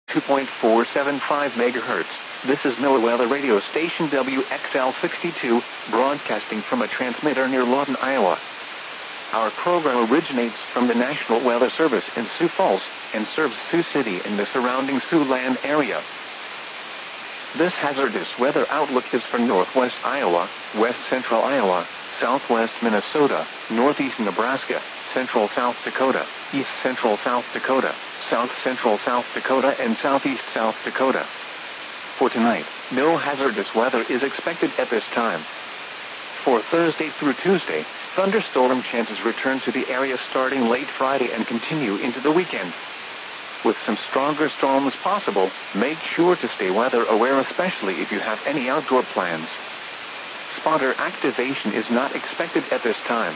2.475 megahertz. This is NOAA weather radio station WXL62, broadcasting from a transmitter near Lawton, Iowa. Our program originates from the National Weather Service in Sioux Falls and serves Sioux City and the surrounding Siouxland area. This hazardous weather outlook is for northwest Iowa, west central Iowa, southwest Minnesota, northeast Nebraska, central South Dakota, east central South Dakota, south central South Dakota, and southeast South Dakota. For tonight, no hazardous weather is expected at this time. For Thursday through Tuesday, thunderstorm chances return to the area starting late Friday and continue into the weekend. With some stronger storms possible, make sure to stay weather aware, especially if you have any outdoor plans. Spotter activation is not expected at this time.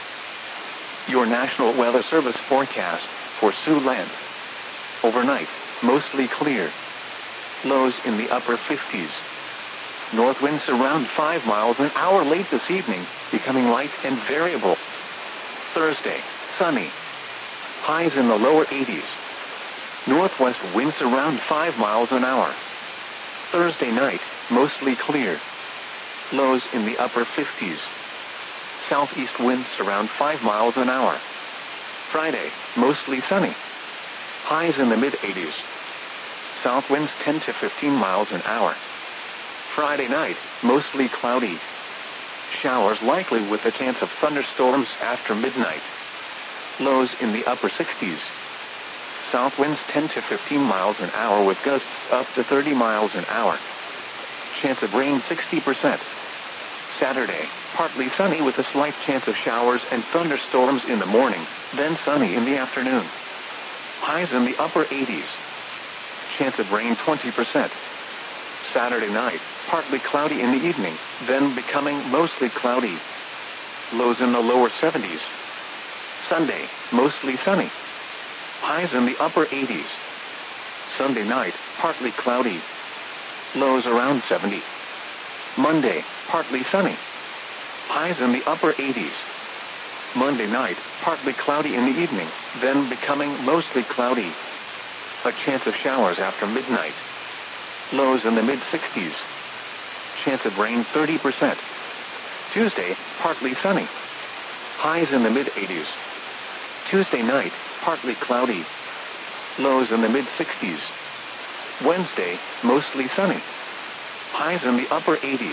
Your National Weather Service forecast for Siouxland. Overnight, mostly clear. Lows in the upper 50s. North winds around 5 miles an hour late this evening, becoming light and variable. Thursday, sunny. Highs in the lower 80s. Northwest winds around 5 miles an hour. Thursday night, mostly clear. Lows in the upper 50s. Southeast winds around 5 miles an hour. Friday, mostly sunny. Highs in the mid-80s. South winds 10 to 15 miles an hour. Friday night, mostly cloudy. Showers likely with a chance of thunderstorms after midnight. Lows in the upper 60s. South winds 10 to 15 miles an hour with gusts up to 30 miles an hour. Chance of rain 60%. Saturday, partly sunny with a slight chance of showers and thunderstorms in the morning, then sunny in the afternoon. Highs in the upper 80s. Chance of rain 20%. Saturday night, partly cloudy in the evening, then becoming mostly cloudy. Lows in the lower 70s. Sunday, mostly sunny. Highs in the upper 80s. Sunday night, partly cloudy. Lows around 70. Monday, partly sunny. Highs in the upper 80s. Monday night, partly cloudy in the evening, then becoming mostly cloudy. A chance of showers after midnight. Lows in the mid-60s. Chance of rain 30%. Tuesday, partly sunny. Highs in the mid-80s. Tuesday night, partly cloudy. Lows in the mid-60s. Wednesday, mostly sunny. Highs in the upper 80s.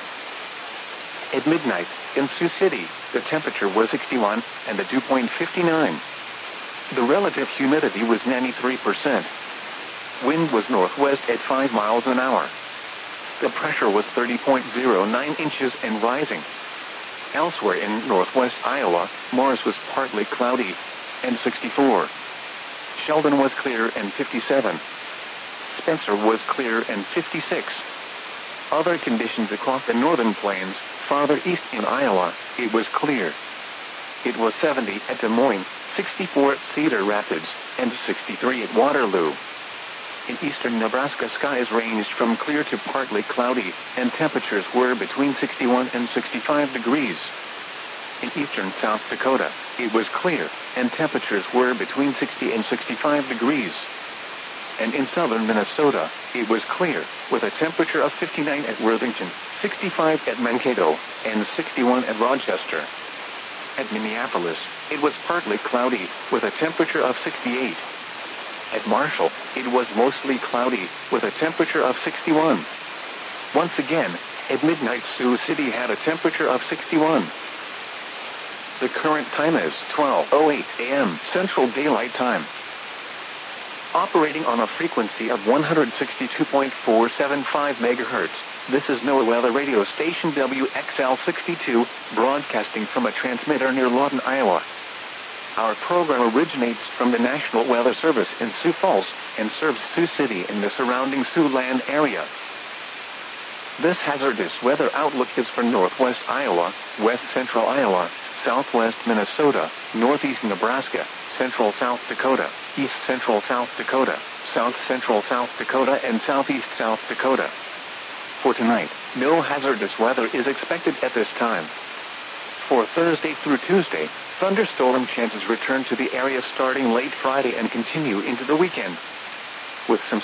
At midnight, in Sioux City, the temperature was 61 and the dew point 59. The relative humidity was 93%. Wind was northwest at 5 miles an hour. The pressure was 30.09 inches and rising. Elsewhere in northwest Iowa, Morris was partly cloudy and 64. Sheldon was clear and 57. Spencer was clear and 56. Other conditions across the northern plains, farther east in Iowa, it was clear. It was 70 at Des Moines, 64 at Cedar Rapids, and 63 at Waterloo. In eastern Nebraska, skies ranged from clear to partly cloudy, and temperatures were between 61 and 65 degrees. In eastern South Dakota, it was clear, and temperatures were between 60 and 65 degrees. And in southern Minnesota, it was clear, with a temperature of 59 at Worthington, 65 at Mankato, and 61 at Rochester. At Minneapolis, it was partly cloudy, with a temperature of 68. At Marshall, it was mostly cloudy, with a temperature of 61. Once again, at midnight, Sioux City had a temperature of 61. The current time is 12:08 a.m. Central Daylight Time. Operating on a frequency of 162.475 megahertz, this is NOAA weather radio station WXL62, broadcasting from a transmitter near Lawton, Iowa. Our program originates from the National Weather Service in Sioux Falls and serves Sioux City and the surrounding Siouxland area. This hazardous weather outlook is for northwest Iowa, west central Iowa, southwest Minnesota, northeast Nebraska, central South Dakota, east central South Dakota, south central South Dakota, and southeast South Dakota. For tonight, no hazardous weather is expected at this time. For Thursday through Tuesday, thunderstorm chances return to the area starting late Friday and continue into the weekend. With some